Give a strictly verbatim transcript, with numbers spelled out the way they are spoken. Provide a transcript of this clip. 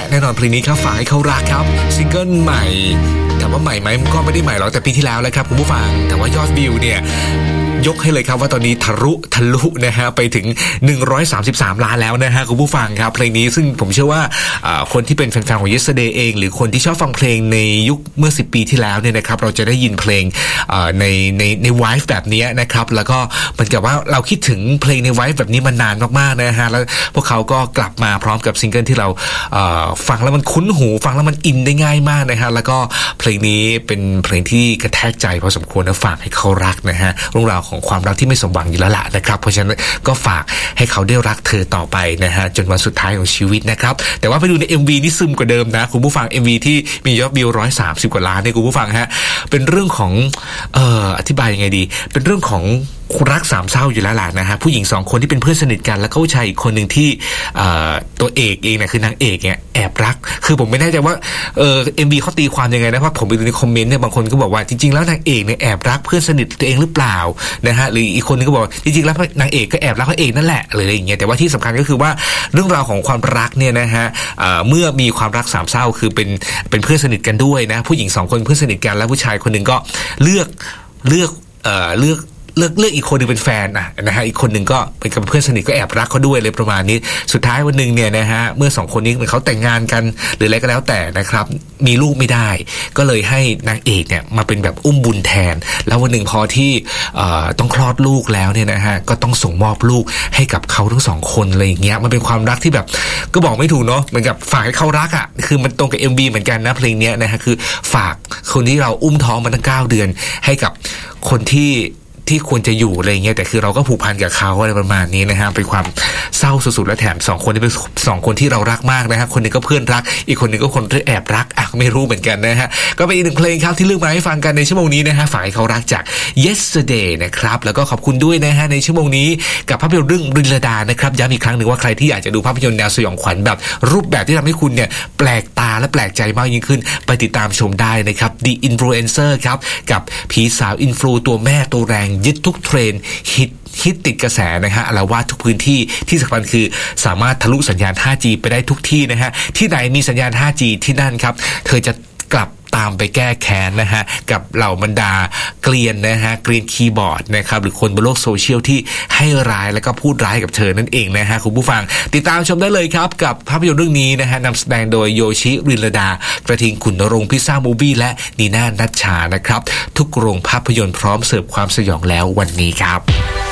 แน่นอนเพลงนี้ครับฝากให้เขารักครับซิงเกิลใหม่แต่ว่าใหม่ไหมมันก็ไม่ได้ใหม่หรอกแต่ปีที่แล้วแล้วครับคุณผู้ฟังแต่ว่ายอดวิวเนี่ยยกให้เลยครับว่าตอนนี้ทะลุทะลุนะฮะไปถึงหนึ่งร้อยสามสิบสามล้านแล้วนะฮะคุณผู้ฟังครับเพลงนี้ซึ่งผมเชื่อว่าคนที่เป็นแฟนๆของ Yesterday เองหรือคนที่ชอบฟังเพลงในยุคเมื่อสิบปีที่แล้วเนี่ยนะครับเราจะได้ยินเพลงในในในไวฟ์แบบนี้นะครับแล้วก็เหมือนกับว่าเราคิดถึงเพลงในไวฟ์แบบนี้มานานมากๆนะฮะแล้วพวกเขาก็กลับมาพร้อมกับซิงเกิลที่เราฟังแล้วมันคุ้นหูฟังแล้วมันอินได้ง่ายมากนะฮะแล้วก็เพลงนี้เป็นเพลงที่กระแทกใจพอสมควรนะฝากให้เขารักนะฮะเรื่องราวของความรักที่ไม่สมหวังอยู่แล้วล่ะนะครับเพราะฉะนั้นก็ฝากให้เขาได้รักเธอต่อไปนะฮะจนวันสุดท้ายของชีวิตนะครับแต่ว่าไปดูใน เอ็ม วี นี่ซึมกว่าเดิมนะคุณผู้ฟัง เอ็ม วี ที่มียอดวิวหนึ่งร้อยสามสิบกว่าล้านเนี่ยคุณผู้ฟังฮะเป็นเรื่องของเอ่ออธิบายยังไงดีเป็นเรื่องของรักสามเศร้าอยู่แล้วล่ะนะฮะผู้หญิงสองคนที่เป็นเพื่อนสนิทกันแล้วก็ผู้ชายอีกคนหนึ่งที่ตัวเอกเองเนี่ยคือนางเอกเนี่ยแอบรักคือผมไม่แน่ใจว่าเออเอ็มวีเขาตีความยังไงนะเพราะผมไปดูในคอมเมนต์เนี่ยบางคนก็บอกว่าจริงๆแล้วนางเอกเนี่ยแอบรักเพื่อนสนิทตัวเองหรือเปล่านะฮะหรืออีกคนนึงก็บอกจริงๆแล้วนางเอกก็แอบรักพระเอกนั่นแหละอะไรอย่างเงี้ยแต่ว่าที่สำคัญก็คือว่าเรื่องราวของความรักเนี่ยนะฮะเมื่อมีความรักสามเศร้าคือเป็นเป็นเพื่อนสนิทกันด้วยนะผู้หญิงสองคนเพื่อนสนิทกันแล้วผู้ชายคนนึงก็เลือกเลือกเอ่อเลือกเลือกเลือกอีกคนนึงเป็นแฟนอ่ะนะฮะอีกคนนึงก็เป็นกับเพื่อนสนิทก็แอบรักเขาด้วยเลยประมาณนี้สุดท้ายวันนึงเนี่ยนะฮะเมื่อสองคนนี้เขาแต่งงานกันหรืออะไรก็แล้วแต่นะครับมีลูกไม่ได้ก็เลยให้นางเอกเนี่ยมาเป็นแบบอุ้มบุญแทนแล้ววันหนึ่งพอที่เอ่อต้องคลอดลูกแล้วเนี่ยนะฮะก็ต้องส่งมอบลูกให้กับเขาทั้งสองคนอะไรอย่างเงี้ยมันเป็นความรักที่แบบก็บอกไม่ถูกเนาะเหมือนกับฝากให้เขารักอ่ะคือมันตรงกับ เอ็ม วี เหมือนกันนะเพลงเนี้ยนะฮะคือฝากคนที่เราอุ้มท้องมาตั้งเก้าเดือนให้กับคนที่ที่ควรจะอยู่อะไรเงี้ยแต่คือเราก็ผูกพันกับเขาอะไรประมาณนี้นะฮะเป็นความเศร้าสุดๆและแถมสองคนนี้เป็นสองคนที่เรารักมากนะฮะคนนึงก็เพื่อนรักอีกคนนึงก็คนที่แอบรักอ่ะไม่รู้เหมือนกันนะฮะก็เป็นอีกหนึ่งเพลงครับที่เลือกมาให้ฟังกันในชั่วโมงนี้นะฮะฝ่ายเขารักจาก Yesterday นะครับแล้วก็ขอบคุณด้วยนะฮะในชั่วโมงนี้กับภาพยนตร์เรื่องรินลดานะครับย้ำอีกครั้งหนึ่งว่าใครที่อยากจะดูภาพยนตร์แนวสยองขวัญแบบรูปแบบที่ทำให้คุณเนี่ยแปลกตาและแปลกใจมากยิ่งขึ้นไปติดตามชมได้นะครับ The Influencer ครับกับผีสาวอินฟลูตัวแม่ตัวแรงยึดทุกเทรนฮิตฮิตติดกระแสนะฮะอาละวาดทุกพื้นที่ที่สำคัญคือสามารถทะลุสัญญาณ ไฟว์จี ไปได้ทุกที่นะฮะที่ไหนมีสัญญาณ ไฟว์จี ที่นั่นครับเธอจะกลับตามไปแก้แค้นนะฮะกับเหล่าบรรดาเกลียนนะฮะเกลียนคีย์บอร์ดนะครับหรือคนบนโลกโซเชียลที่ให้ร้ายแล้วก็พูดร้ายกับเธอนั่นเองนะฮะคุณผู้ฟังติดตามชมได้เลยครับกับภาพยนตร์เรื่องนี้นะฮะนำแสดงโดยโยชิรินลดากระทิงขุนนรงค์พิซซ่ามูฟี่และนีน่านัชชานะครับทุกโรงภาพยนตร์พร้อมเสิร์ฟความสยองแล้ววันนี้ครับ